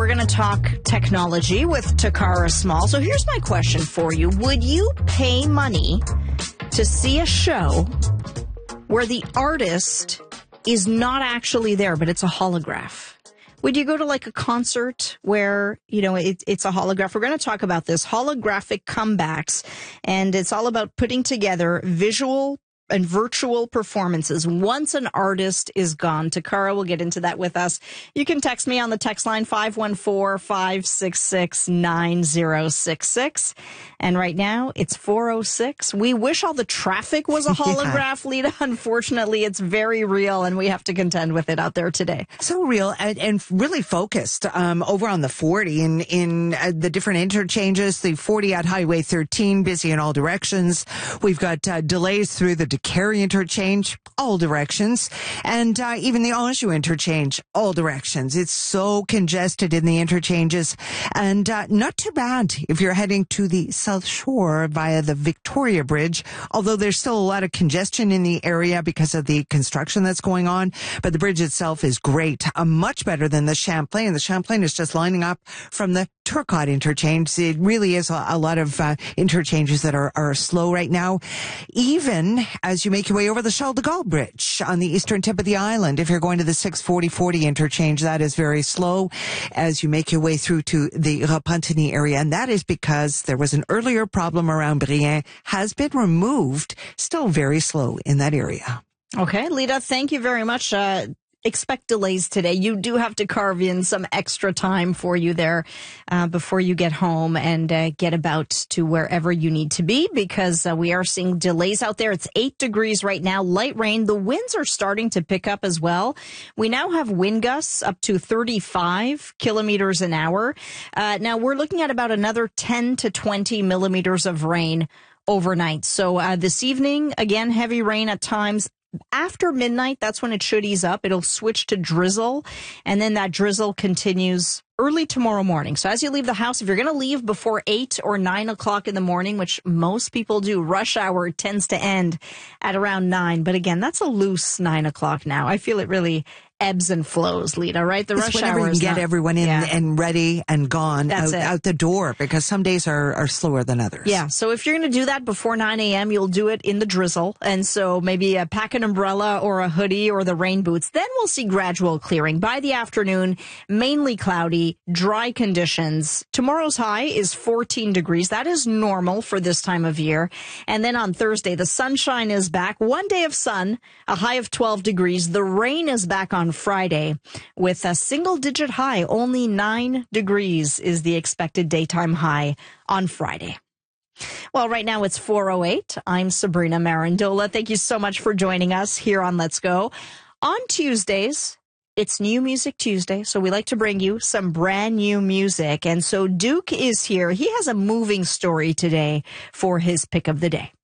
we're going to talk technology with Takara Small. So here's my question for you. Would you pay money to see a show where the artist is not actually there, but it's a holograph? Would you go to like a concert where, it's a holograph? We're going to talk about this, holographic comebacks, and it's all about putting together visual and virtual performances once an artist is gone. Takara will get into that with us. You can text me on the text line 514-566-9066. And right now it's 4:06. We wish all the traffic was a holograph, Lita. Unfortunately, it's very real and we have to contend with it out there today. So real and really focused over on the 40 in the different interchanges. The 40 at Highway 13, busy in all directions. We've got delays through the Carey interchange, all directions, and even the Anjou interchange, all directions. It's so congested in the interchanges, and not too bad if you're heading to the South Shore via the Victoria Bridge, although there's still a lot of congestion in the area because of the construction that's going on, but the bridge itself is great, much better than the Champlain. The Champlain is just lining up from the Turcotte interchange. It really is a lot of interchanges that are slow right now, even as you make your way over the Charles de Gaulle Bridge on the eastern tip of the island. If you're going to the 640-40 interchange, that is very slow as you make your way through to the Repentigny area. And that is because there was an earlier problem around Brienne, has been removed, still very slow in that area. Okay, Lita, thank you very much. Expect delays today. You do have to carve in some extra time for you there before you get home and get about to wherever you need to be, because we are seeing delays out there. It's 8 degrees right now, light rain. The winds are starting to pick up as well. We now have wind gusts up to 35 kilometers an hour. Now we're looking at about another 10 to 20 millimeters of rain overnight. So this evening, again, heavy rain at times. After midnight, that's when it should ease up. It'll switch to drizzle, and then that drizzle continues early tomorrow morning. So as you leave the house, if you're going to leave before 8 or 9 o'clock in the morning, which most people do, rush hour tends to end at around 9. But again, that's a loose 9 o'clock now. I feel it really ebbs and flows, Lita, right? The rush hour is you can get everyone in and ready and gone out the door, because some days are slower than others. Yeah, so if you're going to do that before 9 a.m., you'll do it in the drizzle. And so maybe pack an umbrella or a hoodie or the rain boots. Then we'll see gradual clearing. By the afternoon, mainly cloudy, dry conditions. Tomorrow's high is 14 degrees. That is normal for this time of year. And then on Thursday, the sunshine is back. One day of sun, a high of 12 degrees. The rain is back on Friday with a single-digit high. Only 9 degrees is the expected daytime high on Friday. Well, right now it's 4:08. I'm Sabrina Marandola. Thank you so much for joining us here on Let's Go. On Tuesdays, it's New Music Tuesday, so we like to bring you some brand new music. And so Duke is here. He has a moving story today for his pick of the day.